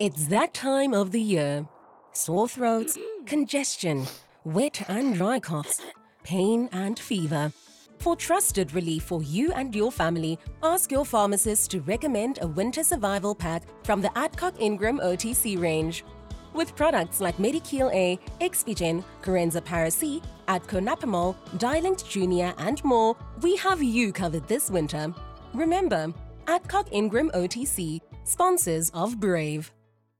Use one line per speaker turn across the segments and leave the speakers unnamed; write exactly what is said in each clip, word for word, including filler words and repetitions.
It's that time of the year. Sore throats, congestion, wet and dry coughs, pain and fever. For trusted relief for you and your family, ask your pharmacist to recommend a winter survival pack from the Adcock Ingram O T C range. With products like Medikil A, Expigen, Corenza Paracy, Adco Napamol, Dilinct Junior and more, we have you covered this winter. Remember, Adcock Ingram O T C, sponsors of Brave.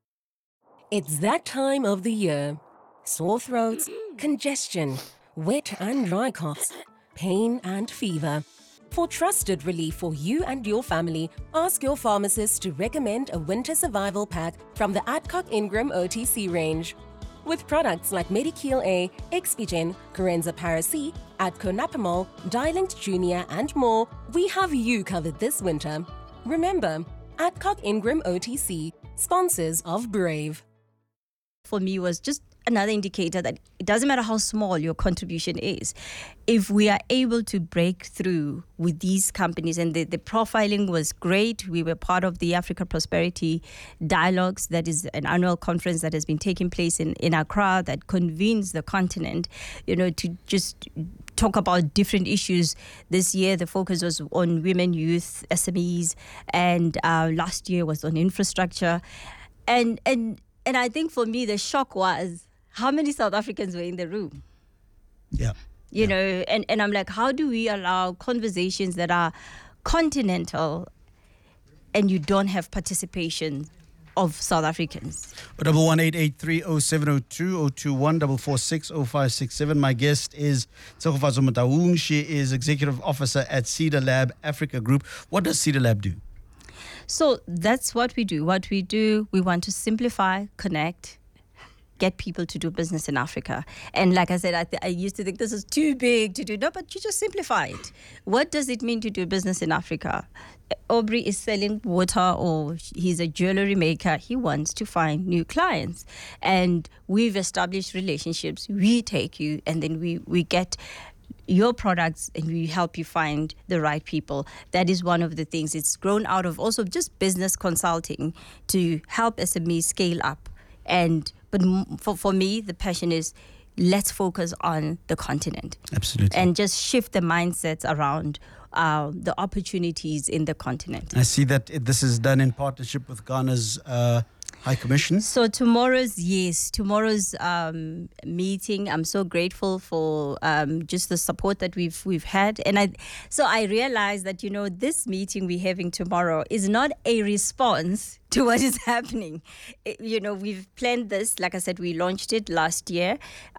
It's that time of the year. Sore throats, congestion, wet and dry coughs, pain and fever. For trusted relief for you and your family, ask your pharmacist to recommend a winter survival pack from the Adcock Ingram O T C range. With products like Medikil A, Expigen, Corenza Paracy, Adco Napamol, Dilinct Junior and more, we have you covered this winter. Remember, Adcock Ingram O T C, sponsors of Brave.
For me was just another indicator that it doesn't matter how small your contribution is. If we are able to break through with these companies, and the, the profiling was great. We were part of the Africa Prosperity Dialogues, that is an annual conference that has been taking place in, in Accra that convenes the continent, you know, to just talk about different issues. This year, the focus was on women, youth, S M Es, and uh, last year was on infrastructure. And, and, And I think for me, the shock was how many South Africans were in the room.
Yeah.
You
yeah.
know, and, and I'm like, how do we allow conversations that are continental and you don't have participation of South Africans?
Double one eight eight three oh seven oh two oh two one double four six oh five six seven. My guest is Tsegofatso Motaung. She is executive officer at Cedar Lab Africa Group. What does Cedar Lab do?
So that's what we do. What we do, we want to simplify, connect, get people to do business in Africa. And like I said, I, th- I used to think this is too big to do. No, but you just simplify it. What does it mean to do business in Africa? Aubrey is selling water, or he's a jewelry maker. He wants to find new clients. And we've established relationships. We take you, and then we, we get your products and we help you find the right people. That is one of the things. It's grown out of also just business consulting to help S M Es scale up. And but for, for me, the passion is let's focus on the continent.
Absolutely.
And just shift the mindsets around uh, the opportunities in the continent.
I see that this is done in partnership with Ghana's uh, High Commission.
So tomorrow's, yes, tomorrow's um, meeting, I'm so grateful for um, just the support that we've we've had. And I, so I realized that, you know, this meeting we're having tomorrow is not a response to what is happening. It, you know, we've planned this. Like I said, we launched it last year.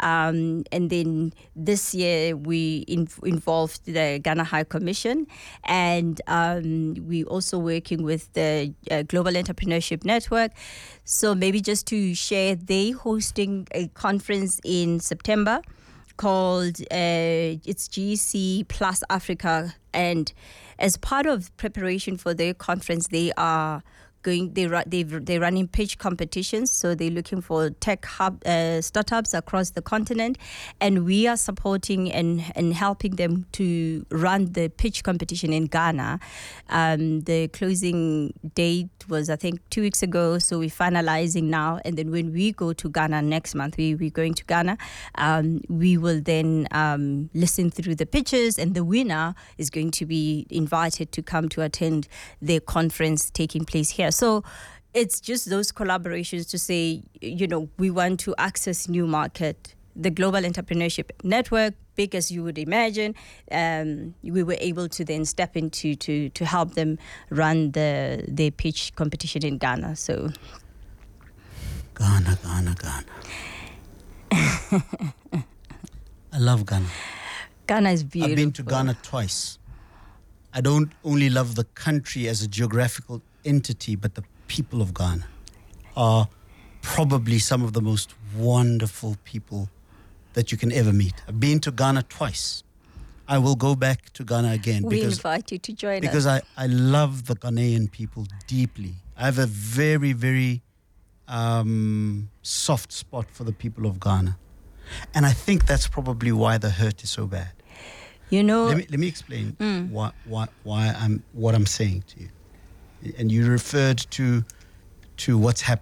Um, and then this year we in, involved the Ghana High Commission. And um, we're also working with the uh, Global Entrepreneurship Network. So maybe just to share, they hosting a conference in September called uh, it's G C Plus Africa. And as part of preparation for their conference, they are going they they they're running pitch competitions, so they're looking for tech hub uh, startups across the continent, and we are supporting and and helping them to run the pitch competition in Ghana. Um, the closing date was, I think, two weeks ago, so we're finalizing now, and then when we go to Ghana next month, we we're going to Ghana. Um, we will then um, listen through the pitches, and the winner is going to be invited to come to attend the conference taking place here. So it's just those collaborations to say, you know, we want to access new market. The Global Entrepreneurship Network, big as you would imagine, um, we were able to then step into to to help them run the the pitch competition in Ghana. So
Ghana, Ghana, Ghana. I love Ghana.
Ghana is beautiful.
I've been to Ghana twice. I don't only love the country as a geographical entity, but the people of Ghana are probably some of the most wonderful people that you can ever meet. I've been to Ghana twice. I will go back to Ghana again.
We
because,
invite you to join
because
us.
Because I, I love the Ghanaian people deeply. I have a very, very um, soft spot for the people of Ghana. And I think that's probably why the hurt is so bad.
You know,
let me let me explain
mm.
why why why I'm what I'm saying to you. And you referred to to what's happening